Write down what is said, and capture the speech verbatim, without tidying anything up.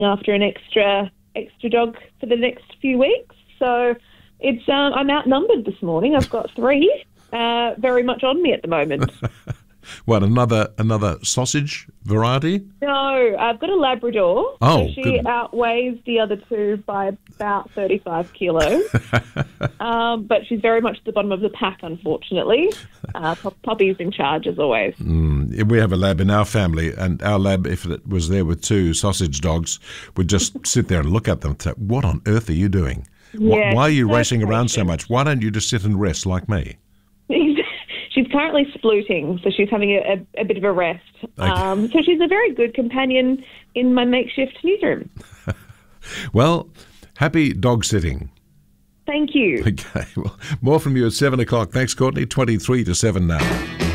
after an extra extra dog for the next few weeks. So it's um, I'm outnumbered this morning. I've got three uh, very much on me at the moment. What, another another sausage variety? No, I've got a Labrador. Oh, so she good. outweighs the other two by about thirty-five kilos. um, but she's very much at the bottom of the pack, unfortunately. Uh, Poppy's in charge, as always. Mm, we have a lab in our family, and our lab, if it was there with two sausage dogs, would just sit there and look at them and say, what on earth are you doing? Wh- Yeah, Why are you so racing around so patient. much? Why don't you just sit and rest like me? She's currently splooting, so she's having a, a, a bit of a rest. Okay. Um, so she's a very good companion in my makeshift newsroom. Well, happy dog sitting. Thank you. Okay, well, more from you at seven o'clock. Thanks, Courtney. twenty-three to seven now.